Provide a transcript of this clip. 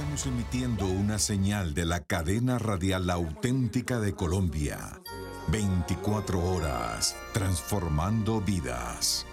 Estamos emitiendo una señal de la cadena radial auténtica de Colombia. 24 horas, transformando vidas.